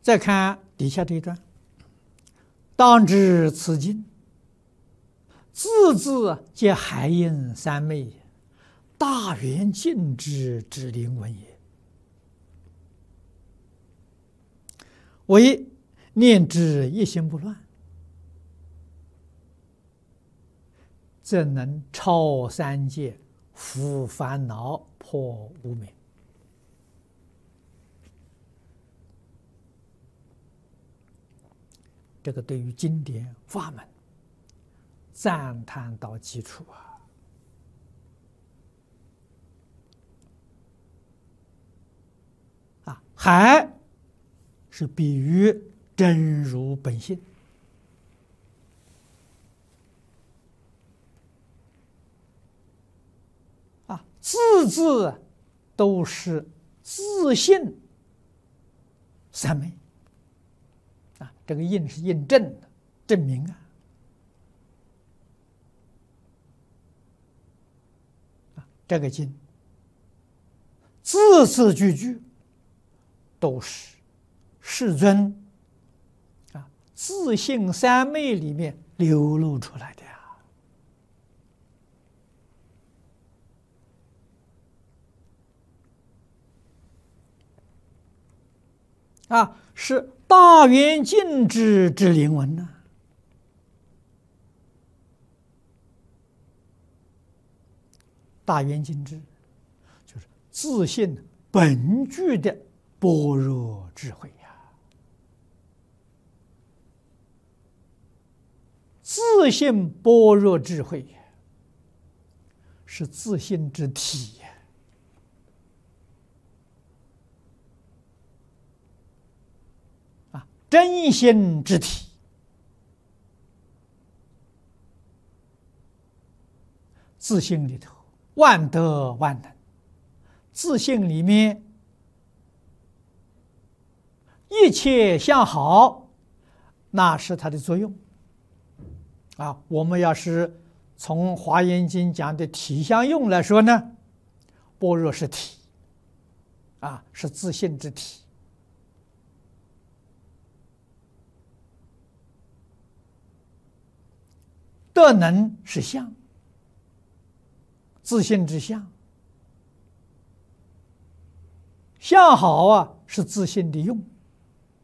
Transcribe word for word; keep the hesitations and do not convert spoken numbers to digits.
再看底下这一段，当知此经，字字皆海印三昧，大圆净智之灵文也。唯念之一心不乱，则能超三界，伏烦恼，破无明。这个对于经典法门赞叹到基础啊！啊，海是比喻真如本性啊，字字都是自性三昧。啊，这个印是印证的，证明啊，啊，这个经字字句句都是世尊啊自性三昧里面流露出来的呀，啊，是大圆净智之灵文呢。大圆净智就是自性本具的般若智慧呀，自性般若智慧是自性之体呀。真心之体，自性里头万德万能，自性里面一切相好，那是它的作用啊。我们要是从《华严经》讲的体相用来说呢，般若是体啊，是自性之体。德能是相，自性之相，相好啊是自性的用。